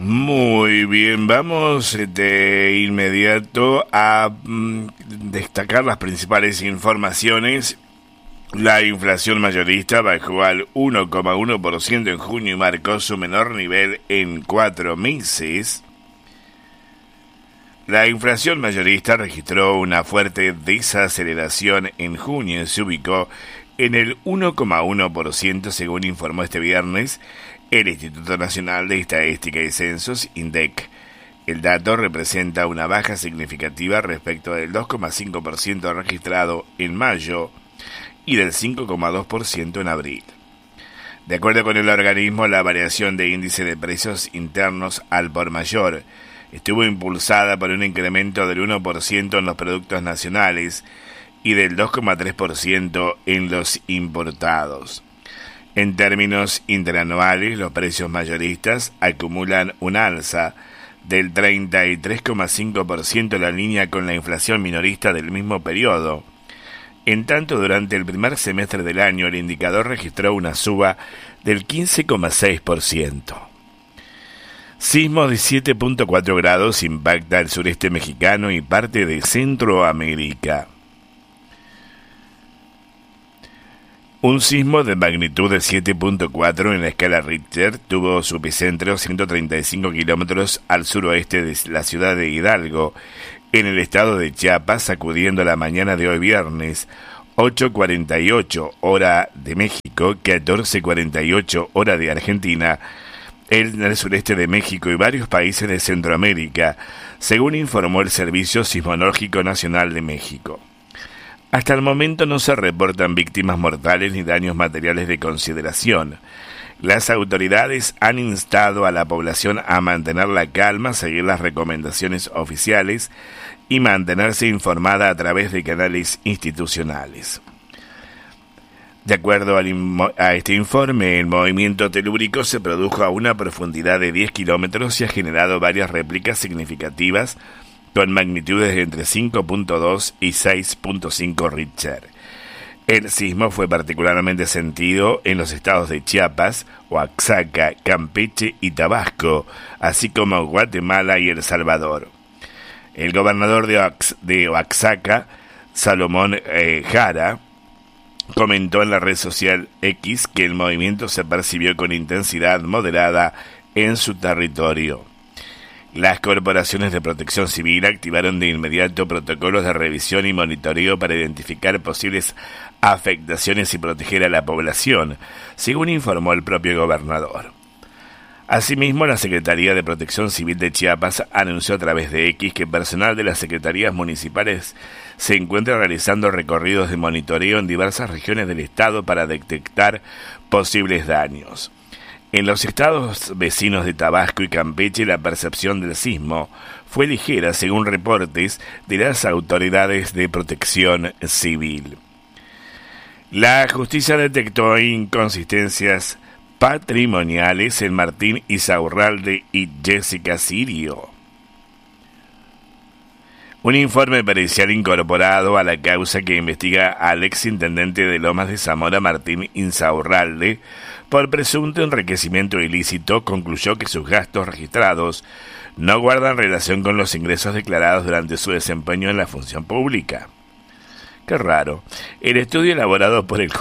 Muy bien, vamos de inmediato a destacar las principales informaciones. La inflación mayorista bajó al 1,1% en junio y marcó su menor nivel en 4 meses. La inflación mayorista registró una fuerte desaceleración en junio y se ubicó en el 1,1% según informó este viernes el Instituto Nacional de Estadística y Censos, INDEC. El dato representa una baja significativa respecto del 2,5% registrado en mayo y del 5,2% en abril. De acuerdo con el organismo, la variación de índice de precios internos al por mayor estuvo impulsada por un incremento del 1% en los productos nacionales y del 2,3% en los importados. En términos interanuales, los precios mayoristas acumulan un alza del 33,5% en la línea con la inflación minorista del mismo periodo. En tanto, durante el primer semestre del año, el indicador registró una suba del 15,6%. Sismo de 7,4 grados impacta el sureste mexicano y parte de Centroamérica. Un sismo de magnitud de 7,4 en la escala Richter tuvo su epicentro 135 kilómetros al suroeste de la ciudad de Hidalgo, en el estado de Chiapas, sacudiendo la mañana de hoy viernes, 8:48 hora de México, 14:48 hora de Argentina, en el sureste de México y varios países de Centroamérica, según informó el Servicio Sismológico Nacional de México. Hasta el momento no se reportan víctimas mortales ni daños materiales de consideración. Las autoridades han instado a la población a mantener la calma, seguir las recomendaciones oficiales y mantenerse informada a través de canales institucionales. De acuerdo a este informe, el movimiento telúrico se produjo a una profundidad de 10 kilómetros y ha generado varias réplicas significativas con magnitudes de entre 5,2 y 6,5 Richter. El sismo fue particularmente sentido en los estados de Chiapas, Oaxaca, Campeche y Tabasco, así como Guatemala y El Salvador. El gobernador de Oaxaca, Salomón Jara, comentó en la red social X que el movimiento se percibió con intensidad moderada en su territorio. Las corporaciones de protección civil activaron de inmediato protocolos de revisión y monitoreo para identificar posibles afectaciones y proteger a la población, según informó el propio gobernador. Asimismo, la Secretaría de Protección Civil de Chiapas anunció a través de X que personal de las secretarías municipales se encuentra realizando recorridos de monitoreo en diversas regiones del estado para detectar posibles daños. En los estados vecinos de Tabasco y Campeche, la percepción del sismo fue ligera, según reportes de las autoridades de protección civil. La justicia detectó inconsistencias patrimoniales en Martín Insaurralde y Jessica Sirio. Un informe pericial incorporado a la causa que investiga al exintendente de Lomas de Zamora, Martín Insaurralde, por presunto enriquecimiento ilícito, concluyó que sus gastos registrados no guardan relación con los ingresos declarados durante su desempeño en la función pública. Qué raro. El estudio elaborado por el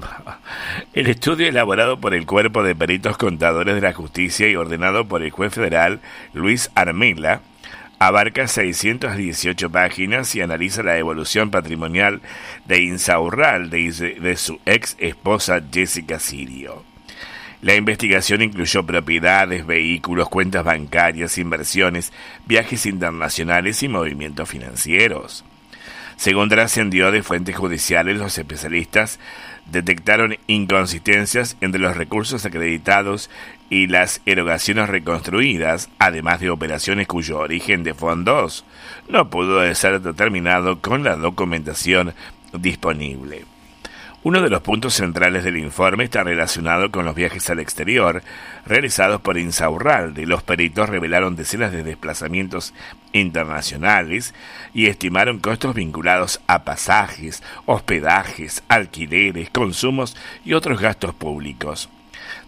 Cuerpo de Peritos Contadores de la Justicia y ordenado por el juez federal Luis Armela abarca 618 páginas y analiza la evolución patrimonial de Insaurralde y de su ex esposa Jessica Sirio. La investigación incluyó propiedades, vehículos, cuentas bancarias, inversiones, viajes internacionales y movimientos financieros. Según trascendió de fuentes judiciales, los especialistas detectaron inconsistencias entre los recursos acreditados y las erogaciones reconstruidas, además de operaciones cuyo origen de fondos no pudo ser determinado con la documentación disponible. Uno de los puntos centrales del informe está relacionado con los viajes al exterior realizados por Insaurralde. Los peritos revelaron decenas de desplazamientos internacionales y estimaron costos vinculados a pasajes, hospedajes, alquileres, consumos y otros gastos públicos.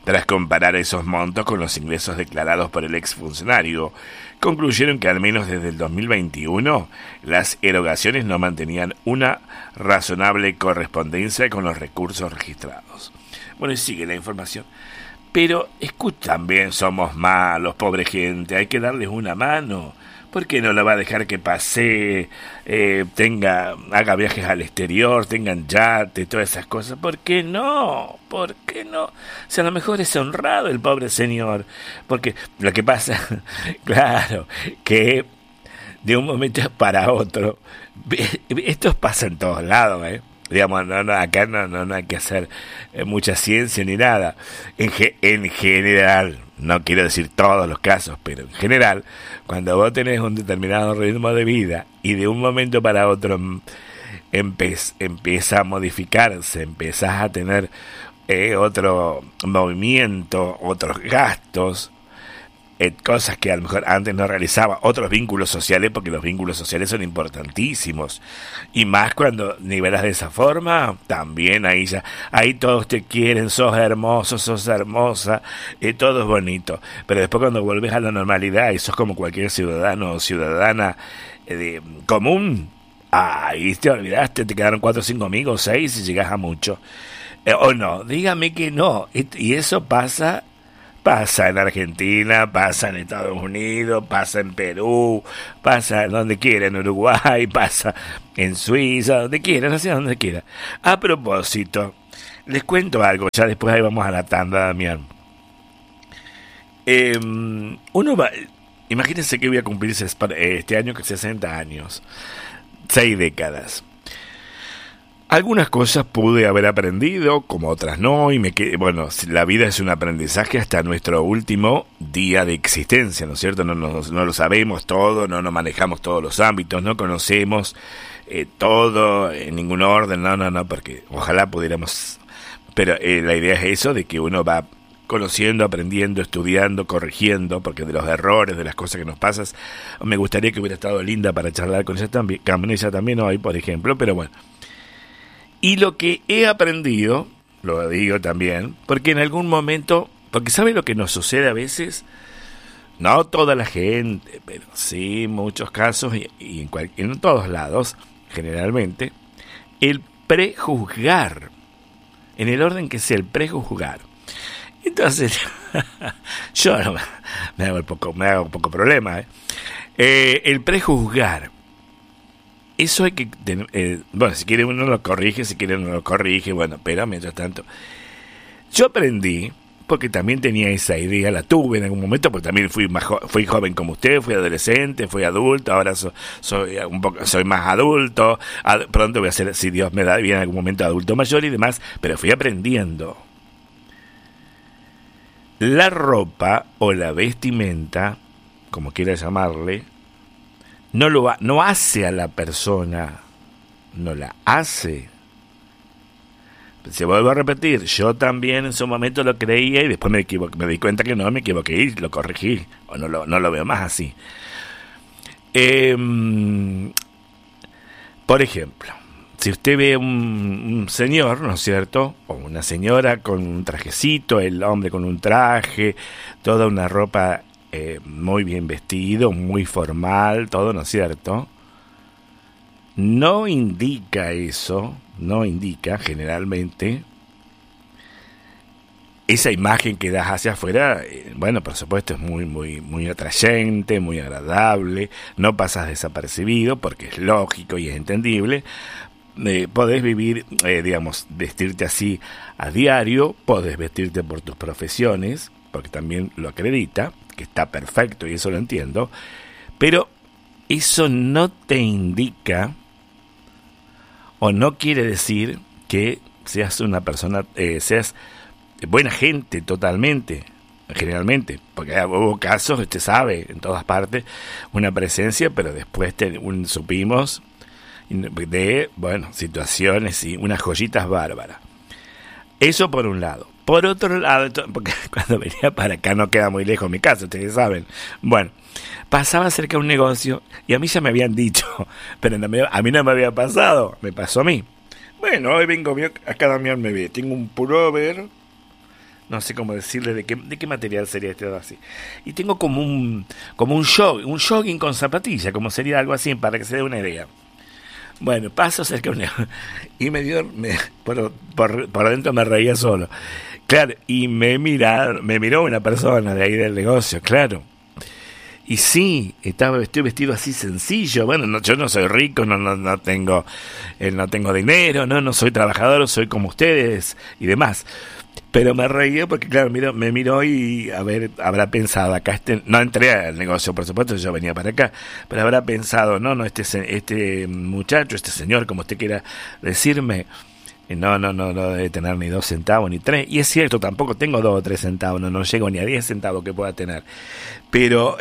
Tras comparar esos montos con los ingresos declarados por el exfuncionario, concluyeron que al menos desde el 2021 las erogaciones no mantenían una razonable correspondencia con los recursos registrados. Bueno, y sigue la información. Pero, también somos malos, pobre gente, hay que darles una mano. ¿Por qué no la va a dejar que pase, haga viajes al exterior, tengan yate, todas esas cosas? ¿Por qué no? ¿Por qué no? O sea, a lo mejor es honrado el pobre señor. Porque lo que pasa, claro, que de un momento para otro, esto pasa en todos lados, digamos, acá no hay que hacer mucha ciencia ni nada. En general, no quiero decir todos los casos, pero en general, cuando vos tenés un determinado ritmo de vida y de un momento para otro empieza a modificarse, empezás a tener otro movimiento, otros gastos, cosas que a lo mejor antes no realizaba, otros vínculos sociales, porque los vínculos sociales son importantísimos, y más cuando nivelas de esa forma, también ahí todos te quieren, sos hermoso, sos hermosa, todo es bonito, pero después cuando volvés a la normalidad y sos como cualquier ciudadano o ciudadana común, ahí te olvidaste, te quedaron 4 o 5 amigos, 6 y llegás a mucho, o no, dígame que no, y eso pasa en Argentina, pasa en Estados Unidos, pasa en Perú, pasa en donde quiera, en Uruguay, pasa en Suiza, donde quiera, no sé donde quiera. A propósito, les cuento algo, ya después ahí vamos a la tanda, Damián. Imagínense que voy a cumplir este año 60 años, 6 décadas. Algunas cosas pude haber aprendido, como otras no, y la vida es un aprendizaje hasta nuestro último día de existencia, ¿no es cierto? No lo sabemos todo, no manejamos todos los ámbitos, no conocemos todo en ningún orden, no, porque ojalá pudiéramos, pero la idea es eso, de que uno va conociendo, aprendiendo, estudiando, corrigiendo, porque de los errores, de las cosas que nos pasan, me gustaría que hubiera estado Linda para charlar con ella también hoy, por ejemplo, pero bueno. Y lo que he aprendido, lo digo también, porque en algún momento, porque ¿sabe lo que nos sucede a veces? No toda la gente, pero sí muchos casos y en todos lados, generalmente, el prejuzgar, en el orden que sea el prejuzgar. Entonces, yo no, me hago un poco problema, el prejuzgar. Eso hay que si quiere uno lo corrige, si quiere uno lo corrige, bueno, pero mientras tanto, yo aprendí, porque también tenía esa idea, la tuve en algún momento, porque también fui joven como usted, fui adolescente, fui adulto, ahora soy más adulto, pronto voy a ser, si Dios me da bien, en algún momento adulto mayor y demás, pero fui aprendiendo. La ropa o la vestimenta, como quiera llamarle, no hace a la persona, no la hace. Se vuelvo a repetir, yo también en su momento lo creía y después me di cuenta que no, me equivoqué y lo corregí, o no lo veo más así. Por ejemplo, si usted ve un señor, ¿no es cierto?, o una señora con un trajecito, el hombre con un traje, toda una ropa muy bien vestido, muy formal, todo, ¿no es cierto? No indica generalmente esa imagen que das hacia afuera, bueno, por supuesto es muy, muy, muy atrayente, muy agradable, no pasas desapercibido porque es lógico y es entendible. Podés vivir, vestirte así a diario, podés vestirte por tus profesiones, porque también lo acredita, que está perfecto y eso lo entiendo, pero eso no te indica o no quiere decir que seas una persona, seas buena gente totalmente, generalmente, porque hubo casos, usted sabe, en todas partes, una presencia, pero después supimos de, situaciones y unas joyitas bárbaras. Eso por un lado. Por otro lado, porque cuando venía para acá no queda muy lejos mi casa, ustedes saben. Bueno, pasaba cerca de un negocio y a mí ya me habían dicho, pero a mí no me había pasado, me pasó a mí. Bueno, hoy vengo, acá Damián me ve, tengo un pullover no sé cómo decirle de qué material sería este así. Y tengo como un jogging con zapatilla, como sería algo así, para que se dé una idea. Bueno, paso cerca de y por adentro me reía solo. Claro, y me miró una persona de ahí del negocio, claro. Y sí, estoy vestido así sencillo. Bueno, yo no soy rico, no tengo dinero, no soy trabajador, soy como ustedes y demás. Pero me reí porque, claro, me miró y, a ver, habrá pensado, acá no entré al negocio, por supuesto, yo venía para acá, pero habrá pensado, este muchacho, este señor, como usted quiera decirme, no debe tener ni 2 centavos ni 3, y es cierto, tampoco tengo 2 o 3 centavos, no llego ni a 10 centavos que pueda tener, pero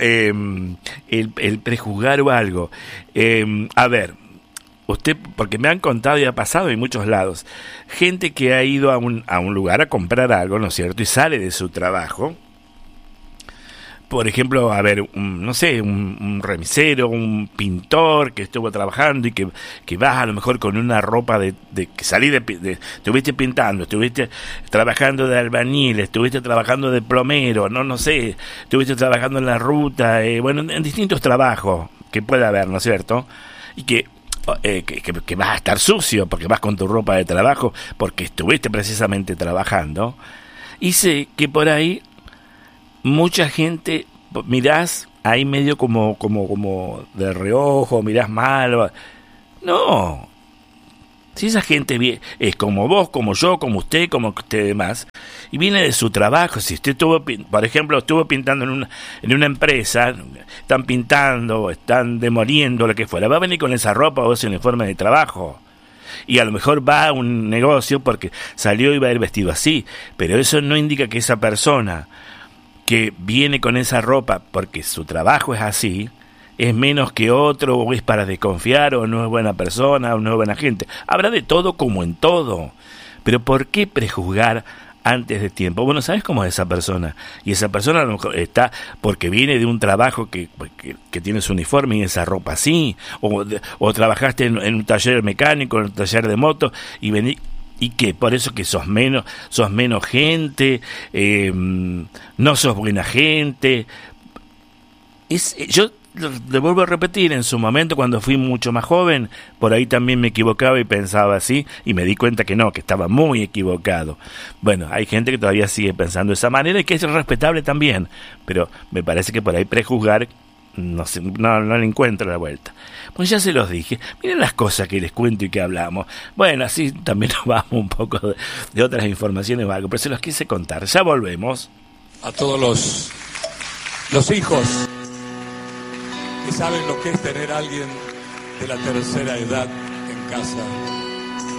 el prejuzgar o algo, a ver, usted, porque me han contado y ha pasado en muchos lados, gente que ha ido a un lugar a comprar algo, ¿no es cierto?, y sale de su trabajo, por ejemplo, a ver, un remisero, un pintor que estuvo trabajando y que vas a lo mejor con una ropa de que salí estuviste pintando, estuviste trabajando de albañil, estuviste trabajando de plomero, no sé, estuviste trabajando en la ruta, en distintos trabajos que puede haber, ¿no es cierto?, y que vas a estar sucio porque vas con tu ropa de trabajo porque estuviste precisamente trabajando, y sé que por ahí mucha gente mirás ahí medio como de reojo, mirás mal. No, si esa gente es como vos, como yo, como usted demás, y viene de su trabajo, si usted por ejemplo, estuvo pintando en una empresa, están pintando, están demoliendo, lo que fuera, va a venir con esa ropa o ese uniforme de trabajo. Y a lo mejor va a un negocio porque salió y va a ir vestido así, pero eso no indica que esa persona que viene con esa ropa porque su trabajo es así, es menos que otro, o es para desconfiar, o no es buena persona, o no es buena gente. Habrá de todo como en todo. Pero ¿por qué prejuzgar antes de tiempo? Bueno, ¿sabes cómo es esa persona? Y esa persona a lo mejor está porque viene de un trabajo que tiene su uniforme y esa ropa así, o trabajaste en un taller mecánico, en un taller de moto, y vení. ¿Y qué? Por eso que sos menos gente, no sos buena gente. Yo le vuelvo a repetir, en su momento cuando fui mucho más joven, por ahí también me equivocaba y pensaba así, y me di cuenta que no, que estaba muy equivocado. Bueno, hay gente que todavía sigue pensando de esa manera y que es respetable también, pero me parece que por ahí prejuzgar no le encuentro la vuelta. Pues ya se los dije, miren las cosas que les cuento y que hablamos. Bueno, así también nos vamos un poco de otras informaciones o algo, pero se los quise contar. Ya volvemos. A todos los hijos que saben lo que es tener a alguien de la tercera edad en casa.